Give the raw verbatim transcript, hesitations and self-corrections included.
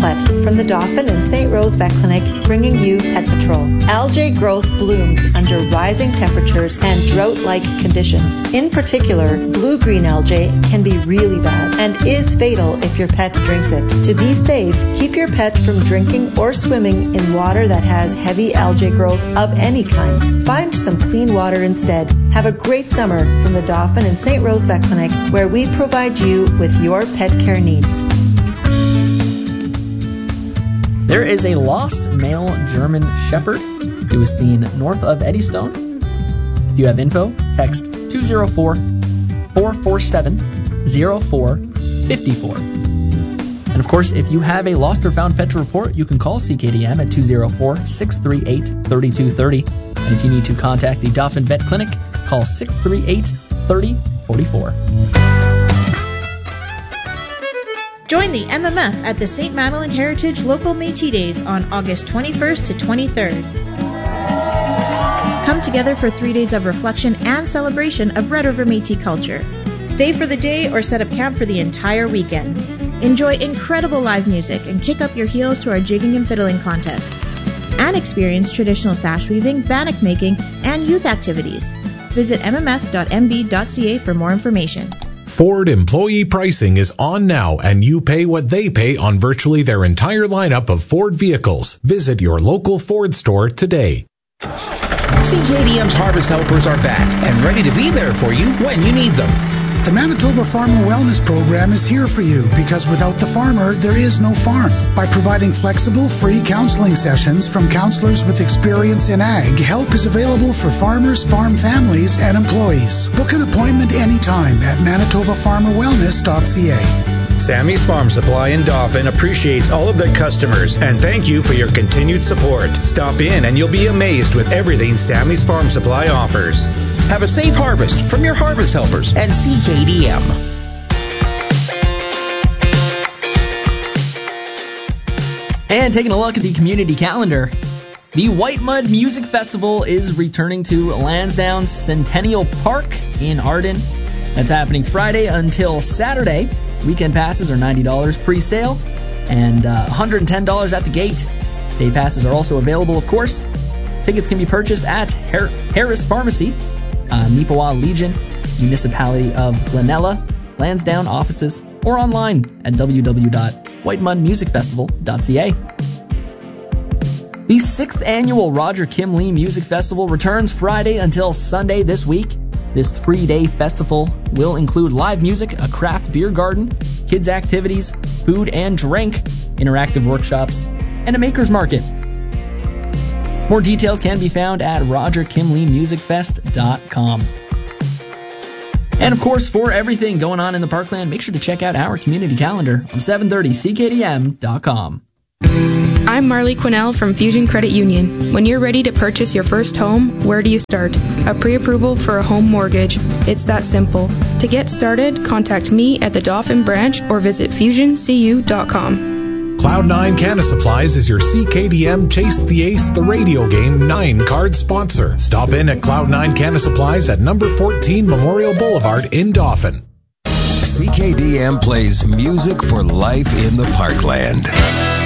Paulette from the Dauphin and Saint Rose Vet Clinic, bringing you Pet Patrol. Algae growth blooms under rising temperatures and drought-like conditions. In particular, blue-green algae can be really bad and is fatal if your pet drinks it. To be safe, keep your pet from drinking or swimming in water that has heavy algae growth of any kind. Find some clean water instead. Have a great summer from the Dauphin and Saint Rose Vet Clinic, where we provide you with your pet care needs. There is a lost male German Shepherd who was seen north of Eddystone. If you have info, text two oh four, four four seven, oh four five four. And of course, if you have a lost or found pet to report, you can call C K D M at two oh four, six three eight, three two three oh. And if you need to contact the Dauphin Vet Clinic, call six three eight, three oh four four. Join the M M F at the Saint Madeleine Heritage Local Métis Days on August twenty-first to twenty-third. Come together for three days of reflection and celebration of Red River Métis culture. Stay for the day or set up camp for the entire weekend. Enjoy incredible live music and kick up your heels to our jigging and fiddling contest. And experience traditional sash weaving, bannock making, and youth activities. Visit m m f dot m b dot c a for more information. Ford employee pricing is on now, and you pay what they pay on virtually their entire lineup of Ford vehicles. Visit your local Ford store today. C K D M's Harvest Helpers are back and ready to be there for you when you need them. The Manitoba Farmer Wellness Program is here for you because without the farmer, there is no farm. By providing flexible, free counseling sessions from counselors with experience in ag, help is available for farmers, farm families, and employees. Book an appointment anytime at manitoba farmer wellness dot c a. Sammy's Farm Supply in Dauphin appreciates all of their customers and thank you for your continued support. Stop in and you'll be amazed with everything Sammy's Farm Supply offers. Have a safe harvest from your Harvest Helpers and C K D M. And taking a look at the community calendar, the White Mud Music Festival is returning to Lansdowne Centennial Park in Arden. That's happening Friday until Saturday. Weekend passes are ninety dollars pre-sale and uh, one hundred ten dollars at the gate. Day passes are also available, of course. Tickets can be purchased at Har- Harris Pharmacy, uh, Neepawa Legion, Municipality of Glenella, Lansdowne offices, or online at w w w dot white mud music festival dot c a. The sixth annual Roger Kim Lee Music Festival returns Friday until Sunday this week. This three-day festival will include live music, a craft beer garden, kids' activities, food and drink, interactive workshops, and a maker's market. More details can be found at roger kim lee music fest dot com. And of course, for everything going on in the Parkland, make sure to check out our community calendar on seven thirty c k d m dot com. I'm Marley Quinnell from Fusion Credit Union. When you're ready to purchase your first home, where do you start? A pre-approval for a home mortgage. It's that simple. To get started, contact me at the Dauphin branch or visit fusion c u dot com. Cloud nine Canna Supplies is your C K D M Chase the Ace the radio game nine card sponsor. Stop in at Cloud nine Canna Supplies at number fourteen Memorial Boulevard in Dauphin. C K D M plays music for life in the Parkland.